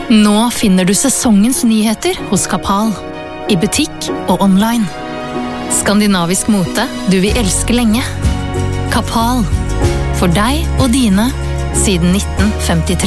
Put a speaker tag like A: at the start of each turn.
A: Nå finner du sesongens nyheter hos Kapal. I butikk og online. Skandinavisk mote du vil elske lenge. Kapal. For deg og dine siden 1953.